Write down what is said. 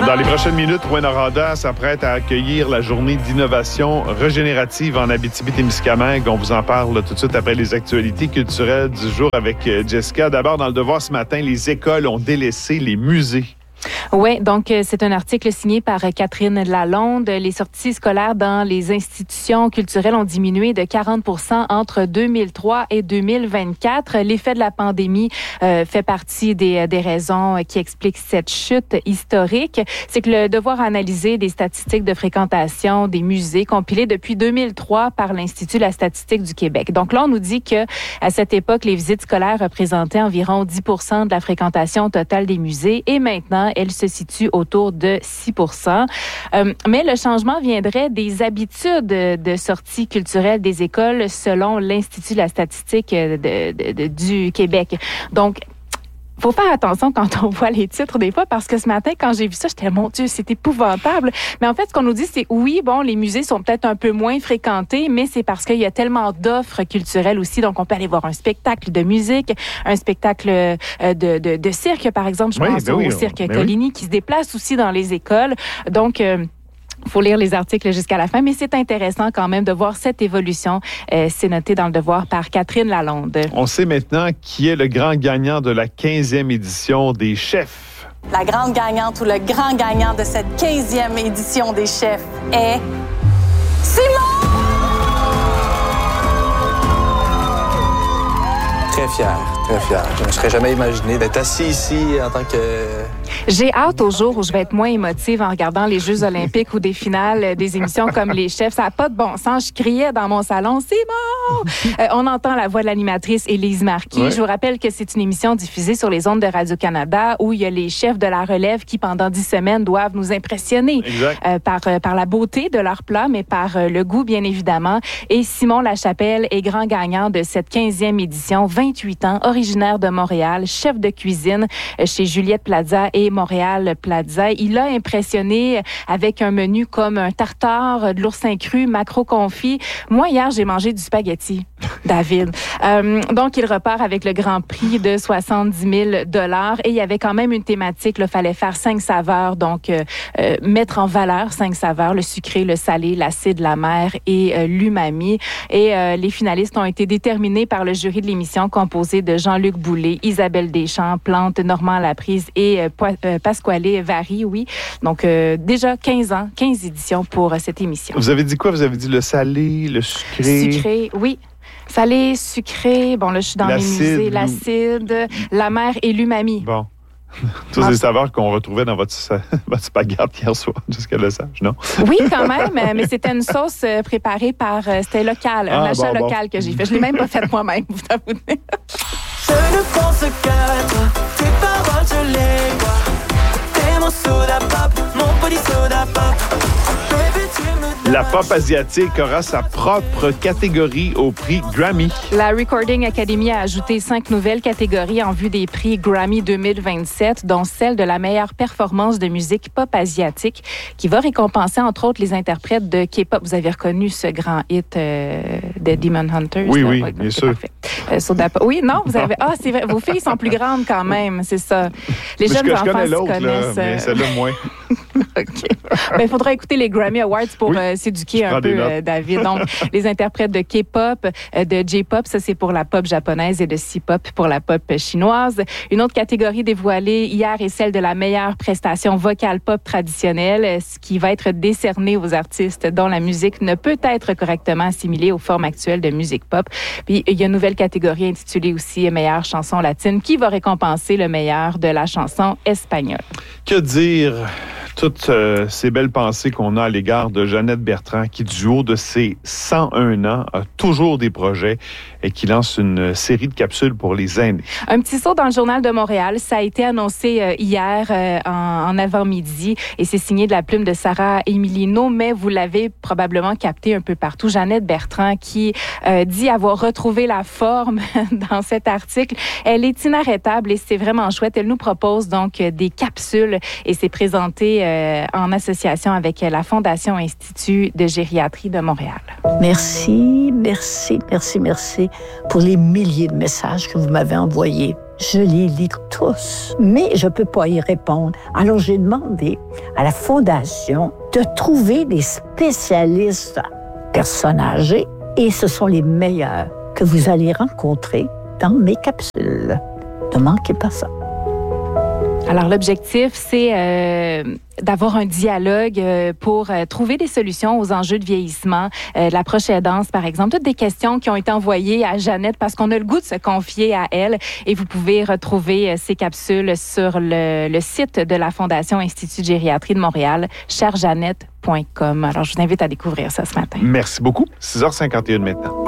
Dans les prochaines minutes, Rouyn-Noranda s'apprête à accueillir la journée d'innovation régénérative en Abitibi-Témiscamingue. On vous en parle tout de suite après les actualités culturelles du jour avec Jessica. D'abord, dans le Devoir ce matin, les écoles ont délaissé les musées. Oui, donc c'est un article signé par Catherine Lalonde. Les sorties scolaires dans les institutions culturelles ont diminué de 40% entre 2003 et 2024. L'effet de la pandémie fait partie des raisons qui expliquent cette chute historique. C'est que le Devoir a analysé des statistiques de fréquentation des musées compilées depuis 2003 par l'Institut de la statistique du Québec. Donc là, on nous dit que à cette époque, les visites scolaires représentaient environ 10% de la fréquentation totale des musées et maintenant, elle se situe autour de 6%. Mais le changement viendrait des habitudes de sortie culturelle des écoles selon l'Institut de la statistique du Québec. Donc, faut faire attention quand on voit les titres des fois parce que ce matin, quand j'ai vu ça, j'étais, mon Dieu, c'est épouvantable. Mais en fait, ce qu'on nous dit, c'est oui, bon, les musées sont peut-être un peu moins fréquentés, mais c'est parce qu'il y a tellement d'offres culturelles aussi. Donc, on peut aller voir un spectacle de musique, un spectacle de cirque, par exemple. Je pense au cirque Coligny qui se déplace aussi dans les écoles. Donc, faut lire les articles jusqu'à la fin, mais c'est intéressant quand même de voir cette évolution. C'est noté dans le Devoir par Catherine Lalonde. On sait maintenant qui est le grand gagnant de la 15e édition des Chefs. La grande gagnante ou le grand gagnant de cette 15e édition des Chefs est Simon! Très fier, très fier. Je ne me serais jamais imaginé d'être assis ici en tant que... J'ai hâte au jour où je vais être moins émotive en regardant les Jeux olympiques ou des finales des émissions comme Les Chefs. Ça n'a pas de bon sens. Je criais dans mon salon, c'est bon! On entend la voix de l'animatrice Élise Marquis. Ouais. Je vous rappelle que c'est une émission diffusée sur les ondes de Radio-Canada où il y a les chefs de la relève qui, pendant 10 semaines, doivent nous impressionner par la beauté de leur plat, mais par le goût, bien évidemment. Et Simon Lachapelle est grand gagnant de cette 15e édition, 28 ans, originaire de Montréal, chef de cuisine chez Juliette Plaza et Montréal Plaza. Il a impressionné avec un menu comme un tartare, de l'oursin cru, maquereau confit. Moi, hier, j'ai mangé du spaghetti, David. Donc, il repart avec le grand prix de 70 000 $ et il y avait quand même une thématique. Il fallait faire 5 saveurs, donc mettre en valeur 5 saveurs, le sucré, le salé, l'acide, l'amer et l'umami. Et les finalistes ont été déterminés par le jury de l'émission composé de Jean-Luc Boulay, Isabelle Deschamps, Plante, Normand Laprise et Pasquale Vary, oui. Donc, déjà 15 ans, 15 éditions pour cette émission. Vous avez dit quoi? Vous avez dit le salé, le sucré? Sucré, oui. Salé, sucré, bon, là, je suis dans les musées. L'acide, l'amer et l'umami. Bon. Tous les saveurs qu'on retrouvait dans votre spaghetti hier soir, jusqu'à le sage, non? Oui, quand même, mais c'était une sauce préparée par... c'était local, un achat local que j'ai fait. Je ne l'ai même pas fait moi-même, vous avouez. Je ne pense qu'à toi, tes paroles, je les vois. T'es mon soda pop, mon body soda pop. Baby, tu me La pop asiatique aura sa propre catégorie au prix Grammy. La Recording Academy a ajouté 5 nouvelles catégories en vue des prix Grammy 2027, dont celle de la meilleure performance de musique pop asiatique, qui va récompenser entre autres les interprètes de K-pop. Vous avez reconnu ce grand hit de Demon Hunters? Oui, oui, bien sûr. Oui, non, vous avez... Ah, c'est vrai, vos filles sont plus grandes quand même, c'est ça. Les jeunes enfants se connaissent. Là, mais celle-là moins. OK. Il faudra écouter les Grammy Awards pour s'éduquer un peu, David. Donc, les interprètes de K-pop, de J-pop, ça c'est pour la pop japonaise et de C-pop pour la pop chinoise. Une autre catégorie dévoilée hier est celle de la meilleure prestation vocale pop traditionnelle, ce qui va être décerné aux artistes dont la musique ne peut être correctement assimilée aux formes actuelles de musique pop. Puis, il y a une nouvelle catégorie intitulée aussi meilleure chanson latine qui va récompenser le meilleur de la chanson espagnole. Que dire? Toutes ces belles pensées qu'on a à l'égard de Jeannette Bertrand, qui, du haut de ses 101 ans, a toujours des projets et qui lance une série de capsules pour les aînés. Un petit saut dans le Journal de Montréal. Ça a été annoncé hier en avant-midi et c'est signé de la plume de Sarah Emilino, mais vous l'avez probablement capté un peu partout. Jeannette Bertrand qui dit avoir retrouvé la forme dans cet article. Elle est inarrêtable et c'est vraiment chouette. Elle nous propose donc des capsules et c'est présenté en association avec la Fondation Institut de gériatrie de Montréal. Merci pour les milliers de messages que vous m'avez envoyés. Je les lis tous, mais je ne peux pas y répondre. Alors, j'ai demandé à la Fondation de trouver des spécialistes personnes âgées, et ce sont les meilleurs que vous allez rencontrer dans mes capsules. Ne manquez pas ça. Alors, l'objectif, c'est d'avoir un dialogue pour trouver des solutions aux enjeux de vieillissement, de la proche aidance, par exemple. Toutes des questions qui ont été envoyées à Jeannette parce qu'on a le goût de se confier à elle. Et vous pouvez retrouver ces capsules sur le site de la Fondation Institut de gériatrie de Montréal, cherejeannette.com. Alors, je vous invite à découvrir ça ce matin. Merci beaucoup. 6h51 maintenant.